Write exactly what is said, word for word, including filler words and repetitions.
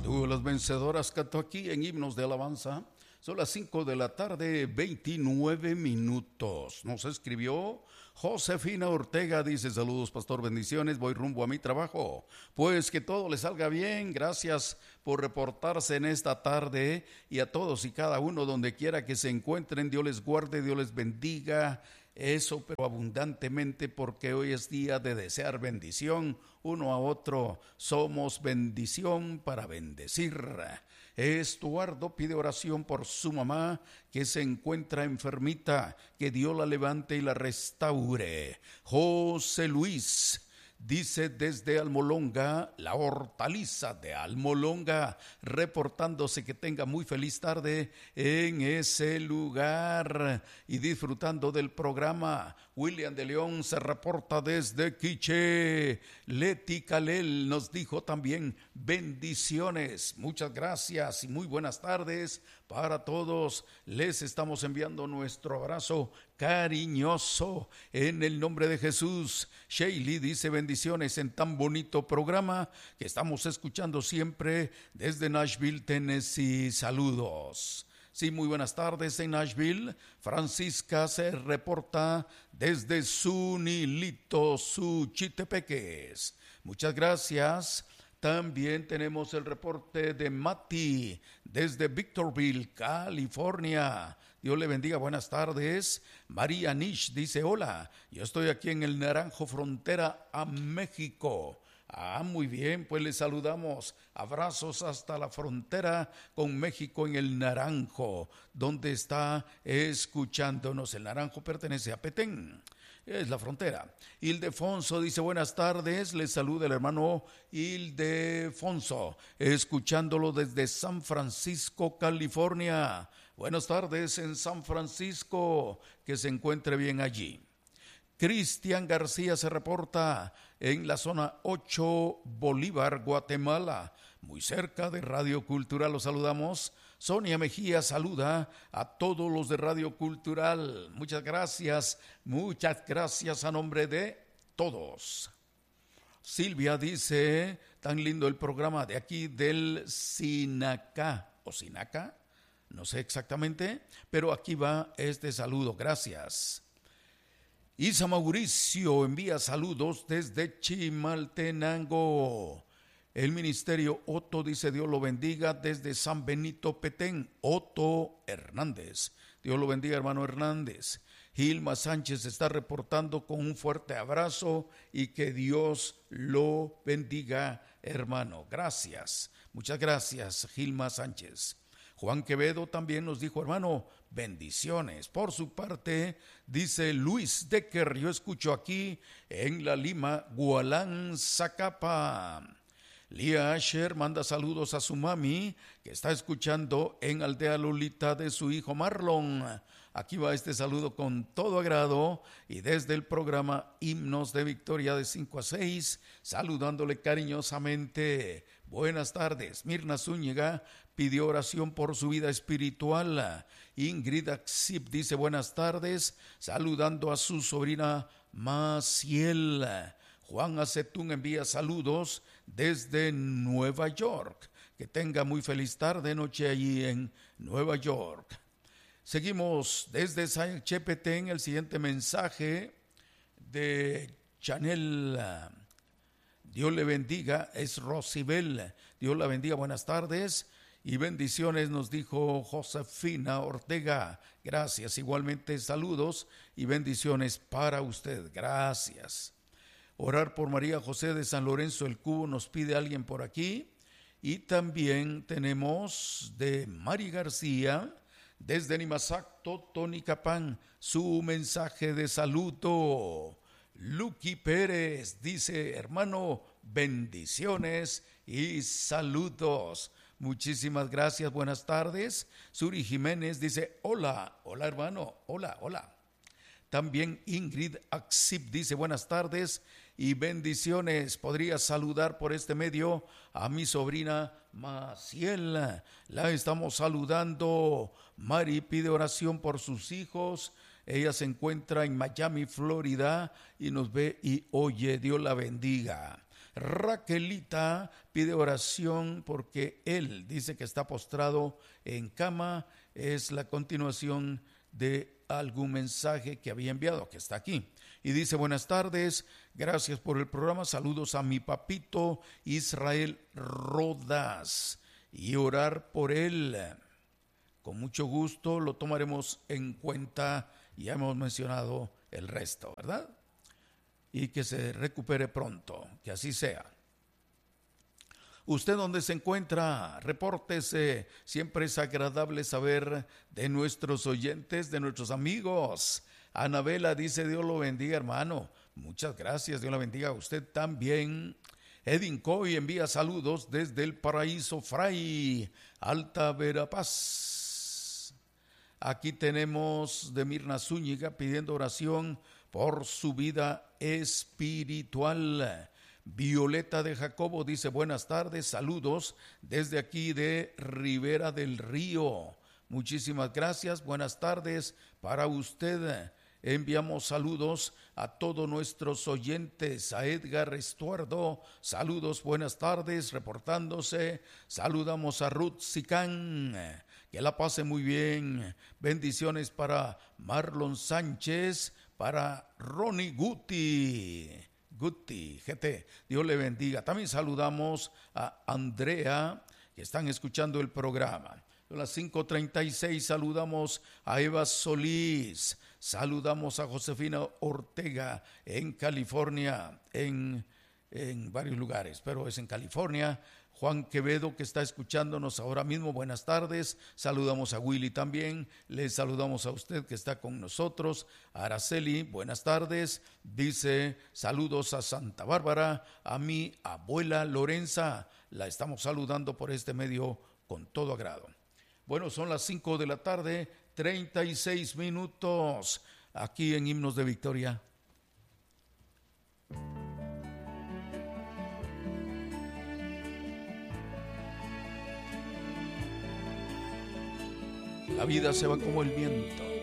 Tú, las vencedoras, canto aquí en Himnos de Alabanza. Son las cinco de la tarde, veintinueve minutos. Nos escribió Josefina Ortega, dice: saludos, pastor, bendiciones, voy rumbo a mi trabajo. Pues que todo le salga bien, gracias por reportarse en esta tarde, y a todos y cada uno donde quiera que se encuentren, Dios les guarde, Dios les bendiga. Eso, pero abundantemente, porque hoy es día de desear bendición uno a otro. Somos bendición para bendecir. Estuardo pide oración por su mamá que se encuentra enfermita, que Dios la levante y la restaure. José Luis dice desde Almolonga, la hortaliza de Almolonga, reportándose que tenga muy feliz tarde en ese lugar y disfrutando del programa. William de León se reporta desde Quiché. Leti Calel nos dijo también bendiciones. Muchas gracias y muy buenas tardes para todos. Les estamos enviando nuestro abrazo cariñoso en el nombre de Jesús. Sheili dice bendiciones en tan bonito programa que estamos escuchando siempre desde Nashville, Tennessee. Saludos. Sí, muy buenas tardes en Nashville. Francisca se reporta desde Sunilito, Suchitepeques. Muchas gracias. También tenemos el reporte de Mati desde Victorville, California. Dios le bendiga, buenas tardes. María Nish dice: hola, yo estoy aquí en el Naranjo, frontera a México. Ah, muy bien, pues les saludamos. Abrazos hasta la frontera con México en el Naranjo, donde está escuchándonos. El Naranjo pertenece a Petén, es la frontera. Ildefonso dice: buenas tardes, les saluda el hermano Ildefonso, escuchándolo desde San Francisco, California. Buenas tardes en San Francisco, que se encuentre bien allí. Cristian García se reporta en la zona ocho, Bolívar, Guatemala, muy cerca de Radio Cultural. Los saludamos. Sonia Mejía saluda a todos los de Radio Cultural. Muchas gracias, muchas gracias a nombre de todos. Silvia dice: tan lindo el programa de aquí del Sinacá, o Sinaca, no sé exactamente, pero aquí va este saludo, gracias. Isa Mauricio envía saludos desde Chimaltenango. El ministerio Otto dice: Dios lo bendiga desde San Benito, Petén. Otto Hernández. Dios lo bendiga, hermano Hernández. Gilma Sánchez está reportando con un fuerte abrazo y que Dios lo bendiga, hermano. Gracias. Muchas gracias, Gilma Sánchez. Juan Quevedo también nos dijo: hermano, bendiciones. Por su parte, dice Luis Decker: yo escucho aquí en La Lima, Gualán, Zacapa. Lía Asher manda saludos a su mami, que está escuchando en Aldea Lolita de su hijo Marlon. Aquí va este saludo con todo agrado y desde el programa Himnos de Victoria de cinco a seis, saludándole cariñosamente. Buenas tardes. Mirna Zúñiga pidió oración por su vida espiritual. Ingrid Axip dice: buenas tardes, saludando a su sobrina Maciel. Juan Acetún envía saludos desde Nueva York. Que tenga muy feliz tarde, noche allí en Nueva York. Seguimos desde Saychepetén. El siguiente mensaje de Chanel. Dios le bendiga, es Rosibel. Dios la bendiga, buenas tardes y bendiciones, nos dijo Josefina Ortega. Gracias, igualmente saludos y bendiciones para usted. Gracias. Orar por María José de San Lorenzo el Cubo, nos pide alguien por aquí. Y también tenemos de Mari García, desde Nimazac, Totonicapán, su mensaje de saludo. Luqui Pérez dice: hermano, bendiciones y saludos. Muchísimas gracias, buenas tardes. Suri Jiménez dice: hola, hola hermano, hola, hola. También Ingrid Axip dice: buenas tardes y bendiciones. Podría saludar por este medio a mi sobrina Maciel. La estamos saludando. Mari pide oración por sus hijos. Ella se encuentra en Miami, Florida, y nos ve y oye. Dios la bendiga. Raquelita pide oración porque él dice que está postrado en cama. Es la continuación de algún mensaje que había enviado, que está aquí. Y dice: buenas tardes, gracias por el programa, saludos a mi papito Israel Rodas y orar por él. Con mucho gusto lo tomaremos en cuenta. Ya hemos mencionado el resto, ¿verdad? Y que se recupere pronto, que así sea. ¿Usted dónde se encuentra? Repórtese. Siempre es agradable saber de nuestros oyentes, de nuestros amigos. Anabela dice: Dios lo bendiga, hermano. Muchas gracias, Dios la bendiga a usted también. Edin Coy envía saludos desde el Paraíso Fray, Alta Verapaz. Aquí tenemos de Mirna Zúñiga pidiendo oración por su vida espiritual. Violeta de Jacobo dice: buenas tardes, saludos desde aquí de Ribera del Río. Muchísimas gracias, buenas tardes para usted. Enviamos saludos a todos nuestros oyentes, a Edgar Estuardo, saludos, buenas tardes, reportándose. Saludamos a Ruth Sicán, que la pase muy bien. Bendiciones para Marlon Sánchez, para Ronnie Guti. Guti, G T, Dios le bendiga. También saludamos a Andrea, que están escuchando el programa. A las cinco treinta y seis saludamos a Eva Solís, saludamos a Josefina Ortega en California, en, en varios lugares, pero es en California. Juan Quevedo, que está escuchándonos ahora mismo, buenas tardes. Saludamos a Willy también, le saludamos a usted que está con nosotros. Araceli, buenas tardes, dice: saludos a Santa Bárbara, a mi abuela Lorenza, la estamos saludando por este medio con todo agrado. Bueno, son las cinco de la tarde, treinta y seis minutos, aquí en Himnos de Victoria. La vida se va como el viento.